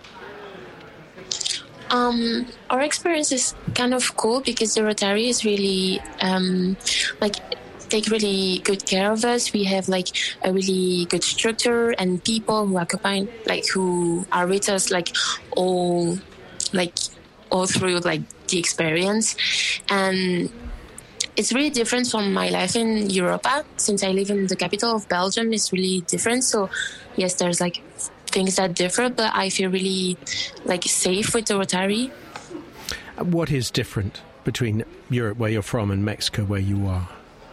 Um, our experience is kind of cool because the Rotary is really um, like take really good care of us. We have like a really good structure and people who occupy like who are with us like all like all through like the experience. And it's really different from my life in Europa. Since I live in the capital of Belgium, it's really different. So yes, there's like things that differ, but I feel really like safe with the Rotary. What is different between Europe, where you're from, and Mexico, where you are?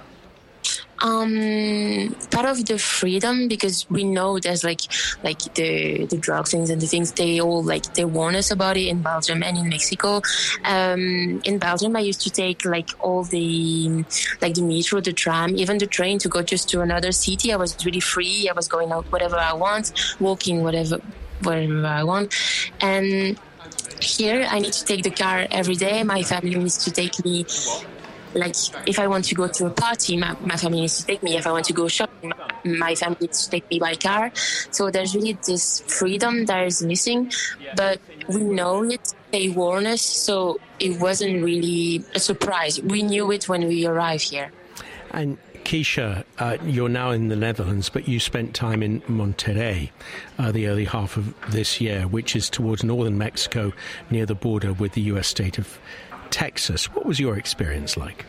Um, part of the freedom, because we know there's like like the the drug things and the things they all like they warn us about it in Belgium and in Mexico. Um, in Belgium, I used to take like all the like the metro, the tram, even the train to go just to another city. I was really free. I was going out whatever I want, walking whatever wherever I want, and here I need to take the car every day. My family needs to take me. Like, if I want to go to a party, my, my family needs to take me. If I want to go shopping, my family needs to take me by car. So there's really this freedom that is missing, but we know it. They warn us, so it wasn't really a surprise. We knew it when we arrived here. And Keisha, uh, you're now in the Netherlands, but you spent time in Monterrey uh, the early half of this year, which is towards northern Mexico, near the border with the U S state of Texas. What was your experience like?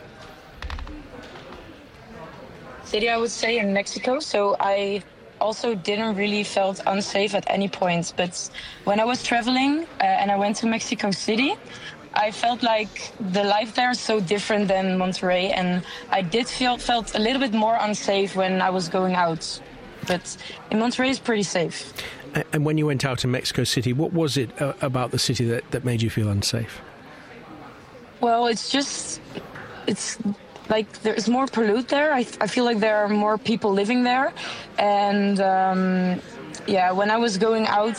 City, I would say, in Mexico. So I also didn't really felt unsafe at any point. But when I was traveling uh, and I went to Mexico City, I felt like the life there is so different than Monterrey, and I did feel felt a little bit more unsafe when I was going out. But in Monterrey, it's pretty safe. And when you went out in Mexico City, what was it uh, about the city that, that made you feel unsafe? Well, it's just, it's like there's more pollute there. I, I feel like there are more people living there. And um, yeah, when I was going out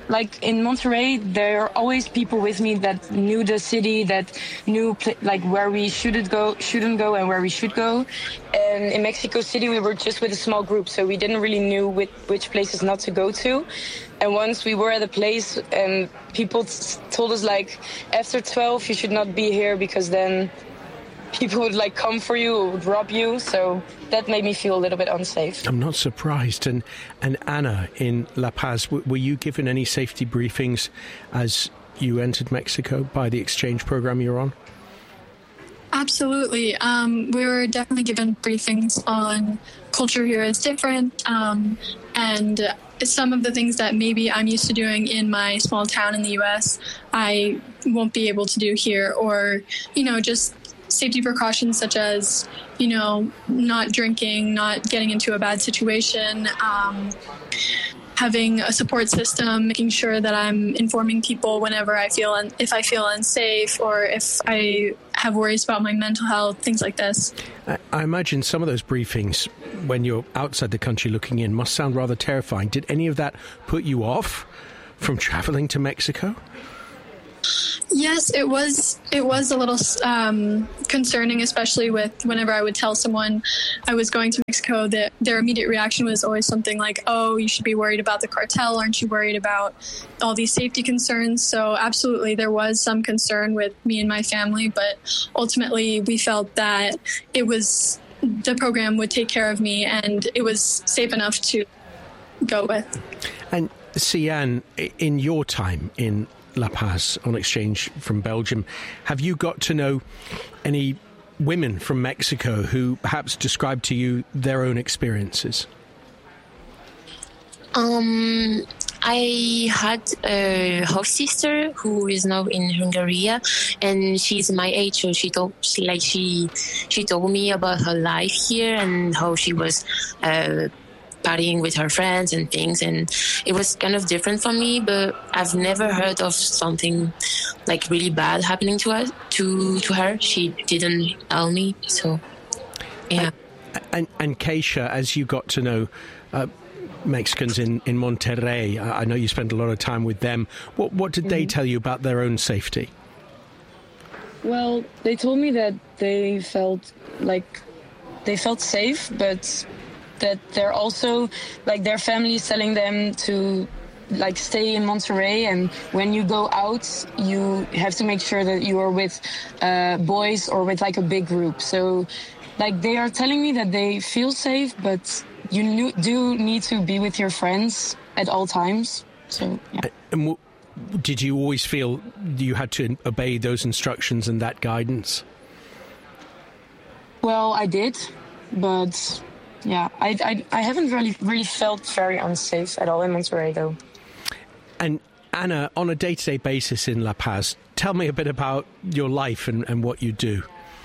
like in Monterrey, there are always people with me that knew the city, that knew like where we shouldn't go, shouldn't go, and where we should go. And in Mexico City, we were just with a small group, so we didn't really knew which, which places not to go to. And once we were at a place, and people t- told us like, after twelve, you should not be here because then people would like come for you or would rob you. So that made me feel a little bit unsafe. I'm not surprised. And and Ana, in La Paz, w- were you given any safety briefings as you entered Mexico by the exchange program you're on? Absolutely. Um, we were definitely given briefings on culture here is different, um, and some of the things that maybe I'm used to doing in my small town in the U S, I won't be able to do here, or, you know, just safety precautions such as, you know, not drinking, not getting into a bad situation, um, having a support system, making sure that I'm informing people whenever I feel, un- if I feel unsafe or if I have worries about my mental health, things like this. I, I imagine some of those briefings, when you're outside the country looking in, must sound rather terrifying. Did any of that put you off from traveling to Mexico? Yes, it was. It was a little um, concerning, especially with whenever I would tell someone I was going to Mexico, that their immediate reaction was always something like, "Oh, you should be worried about the cartel. Aren't you worried about all these safety concerns?" So, absolutely, there was some concern with me and my family, but ultimately, we felt that it was the program would take care of me, and it was safe enough to go with. And Sian, in your time in La Paz on exchange from Belgium, have you got to know any women from Mexico who perhaps described to you their own experiences? Um, I had a half sister who is now in Hungary, and she's my age. So she told, she like she she told me about her life here and how she was Uh, partying with her friends and things, and it was kind of different for me, but I've never heard of something like really bad happening to her to to her. She didn't tell me, so yeah. And, and, and Keisha, as you got to know uh, Mexicans in, in Monterrey, I know you spent a lot of time with them, what, what did mm-hmm. they tell you about their own safety? Well, they told me that they felt like they felt safe, but that they're also, like, their family is telling them to, like, stay in Monterrey, and when you go out, you have to make sure that you are with uh, boys or with, like, a big group. So, like, they are telling me that they feel safe, but you knew, do need to be with your friends at all times. So, yeah. And w- did you always feel you had to obey those instructions and that guidance? Well, I did, but... Yeah, I, I I haven't really really felt very unsafe at all in Monterrey, though. And Ana, on a day-to-day basis in La Paz, tell me a bit about your life and, and what you do.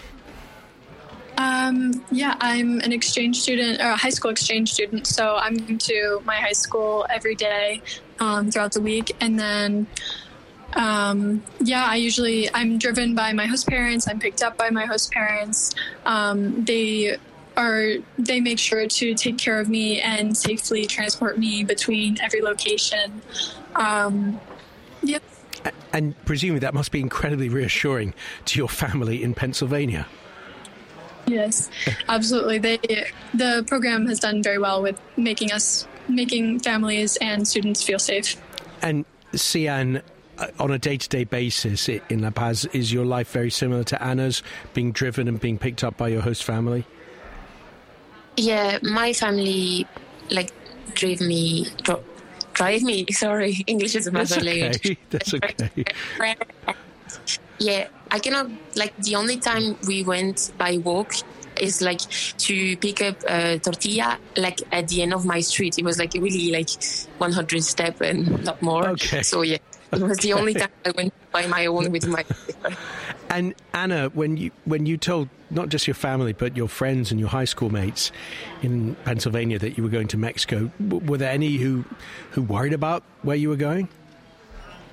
Um, yeah, I'm an exchange student, or a high school exchange student, so I'm going to my high school every day um, throughout the week, and then... Um, yeah, I usually, I'm driven by my host parents, I'm picked up by my host parents. Um, they... Are, they make sure to take care of me and safely transport me between every location. Um, yep. And presumably that must be incredibly reassuring to your family in Pennsylvania. Yes, absolutely. They, the program has done very well with making us, making families and students feel safe. And Sian, on a day-to-day basis in La Paz, is your life very similar to Ana's, being driven and being picked up by your host family? Yeah, my family, like, drive me, dro- drive me, sorry, English is my third language. That's okay. Yeah, I cannot, like, the only time we went by walk is, like, to pick up a tortilla, like, at the end of my street. It was, like, really, like, one hundred steps and not more. Okay. So, yeah, it was the only time I went by my own with my... And Ana, when you when you told not just your family but your friends and your high school mates in Pennsylvania that you were going to Mexico, w- were there any who who worried about where you were going?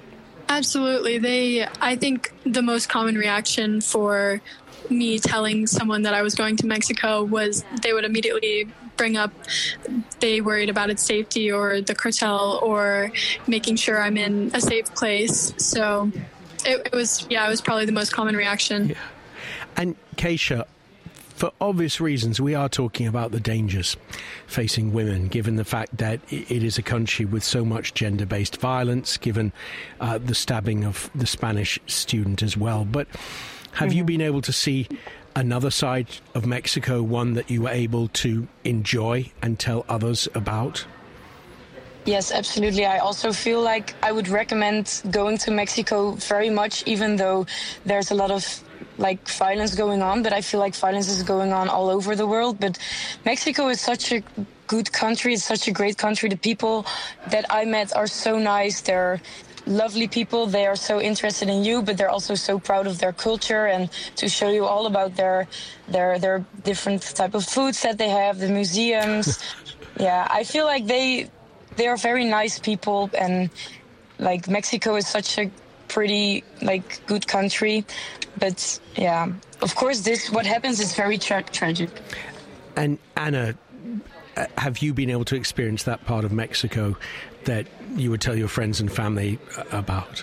Absolutely. They, I think the most common reaction for me telling someone that I was going to Mexico was they would immediately bring up they worried about its safety or the cartel or making sure I'm in a safe place. So it, it was, yeah, it was probably the most common reaction. Yeah. And Keisha, for obvious reasons, we are talking about the dangers facing women, given the fact that it is a country with so much gender-based violence, given uh, the stabbing of the Spanish student as well. But have mm-hmm. you been able to see another side of Mexico, one that you were able to enjoy and tell others about? Yes, absolutely. I also feel like I would recommend going to Mexico very much, even though there's a lot of like violence going on, but I feel like violence is going on all over the world. But Mexico is such a good country. It's such a great country. The people that I met are so nice. They're lovely people. They are so interested in you, but they're also so proud of their culture and to show you all about their their their different type of foods that they have, the museums. Yeah, I feel like they they are very nice people, and like Mexico is such a pretty like good country. But yeah, of course, this what happens is very tra- tragic. And Anna, have you been able to experience that part of Mexico that you would tell your friends and family about?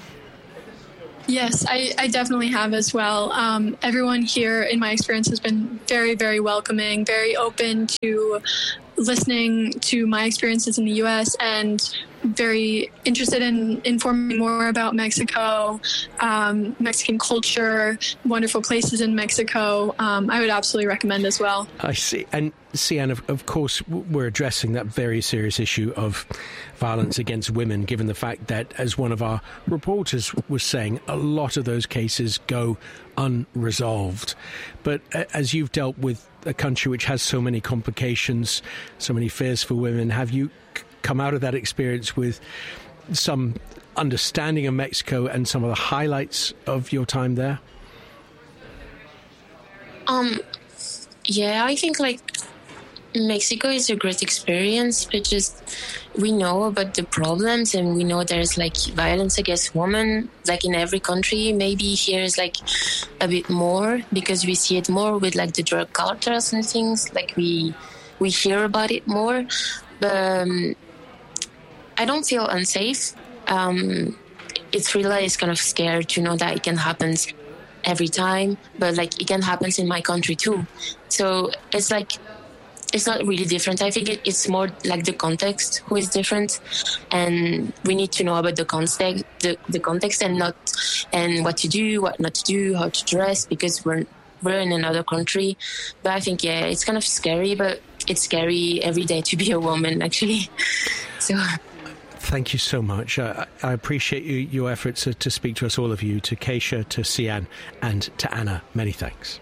Yes, I, I definitely have as well. Um, everyone here, in my experience, has been very, very welcoming, very open to listening to my experiences in the U S and very interested in informing more about Mexico, um, Mexican culture, wonderful places in Mexico. Um, I would absolutely recommend as well. I see. And Sian, of, of course, we're addressing that very serious issue of violence against women, given the fact that, as one of our reporters was saying, a lot of those cases go unresolved. But as you've dealt with a country which has so many complications, so many fears for women, have you come out of that experience with some understanding of Mexico and some of the highlights of your time there? Um, yeah, I think like Mexico is a great experience, but just we know about the problems and we know there's like violence against women, like in every country. Maybe here is like a bit more because we see it more with like the drug cartels and things. Like we we hear about it more, but um, I don't feel unsafe. Um, it's really is kind of scary to know that it can happen every time, but like it can happen in my country too. So it's like it's not really different. I think it, it's more like the context who is different, and we need to know about the context, the, the context, and not and what to do, what not to do, how to dress, because we're we're in another country. But I think yeah, it's kind of scary, but it's scary every day to be a woman, actually. So. Thank you so much. Uh, I appreciate you, your efforts to, to speak to us, all of you, to Keisha, to Sian, and to Anna. Many thanks.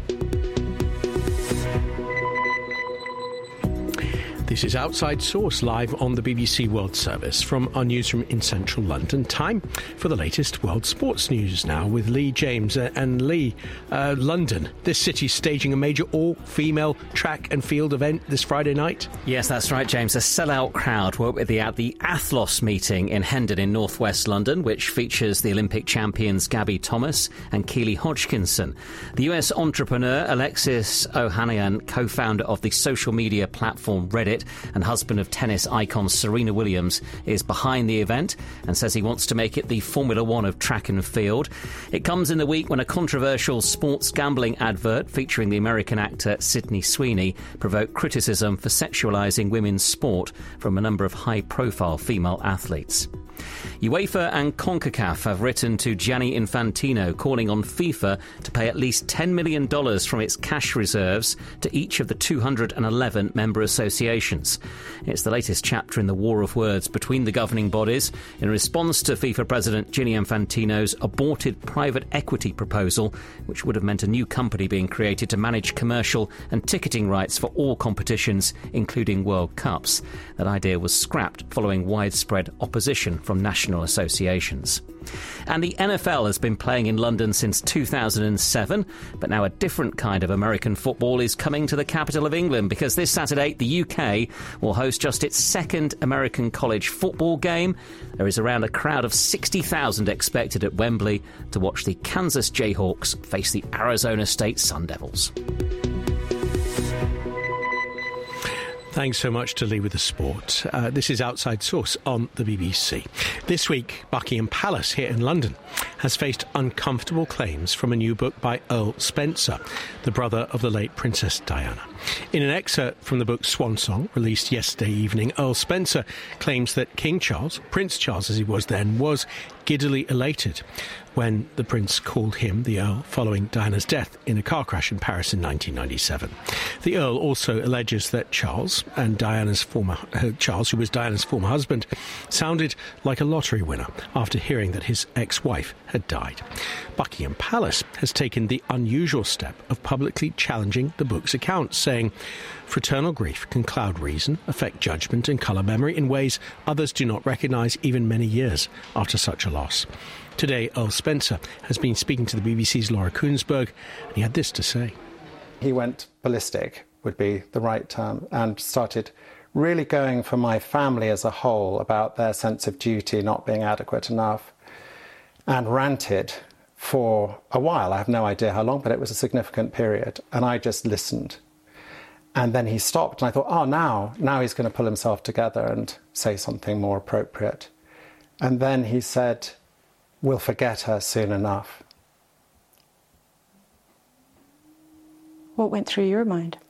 This is Outside Source, live on the B B C World Service from our newsroom in central London. Time for the latest world sports news now with Lee James. Uh, and Lee, uh, London, this city staging a major all-female track and field event this Friday night? Yes, that's right, James. A sellout crowd will be at the Athlos meeting in Hendon in northwest London, which features the Olympic champions Gabby Thomas and Keely Hodgkinson. The U S entrepreneur Alexis Ohanian, co-founder of the social media platform Reddit, and husband of tennis icon Serena Williams, is behind the event and says he wants to make it the Formula One of track and field. It comes in the week when a controversial sports gambling advert featuring the American actor Sydney Sweeney provoked criticism for sexualising women's sport from a number of high-profile female athletes. UEFA and CONCACAF have written to Gianni Infantino calling on FIFA to pay at least ten million dollars from its cash reserves to each of the two hundred eleven member associations. It's the latest chapter in the war of words between the governing bodies in response to FIFA President Gianni Infantino's aborted private equity proposal, which would have meant a new company being created to manage commercial and ticketing rights for all competitions, including World Cups. That idea was scrapped following widespread opposition from national associations. And the N F L has been playing in London since two thousand seven, but now a different kind of American football is coming to the capital of England, because this Saturday the U K will host just its second American college football game. There is around a crowd of sixty thousand expected at Wembley to watch the Kansas Jayhawks face the Arizona State Sun Devils. Thanks so much to Lee with the sport. Uh, this is Outside Source on the B B C. This week, Buckingham Palace here in London has faced uncomfortable claims from a new book by Earl Spencer, the brother of the late Princess Diana. In an excerpt from the book Swan Song, released yesterday evening, Earl Spencer claims that King Charles, Prince Charles as he was then, was giddily elated when the prince called him the Earl following Diana's death in a car crash in Paris in nineteen ninety-seven. The Earl also alleges that Charles and Diana's former uh, Charles, who was Diana's former husband, sounded like a lottery winner after hearing that his ex-wife had died. Buckingham Palace has taken the unusual step of publicly challenging the book's accounts, saying fraternal grief can cloud reason, affect judgment and colour memory in ways others do not recognise even many years after such a loss. Today, Earl Spencer has been speaking to the B B C's Laura Kuenssberg, and he had this to say. He went ballistic, would be the right term, and started really going for my family as a whole about their sense of duty not being adequate enough, and ranted for a while. I have no idea how long, but it was a significant period, and I just listened. And then he stopped, and I thought, oh, now, now he's going to pull himself together and say something more appropriate. And then he said, we'll forget her soon enough. What went through your mind?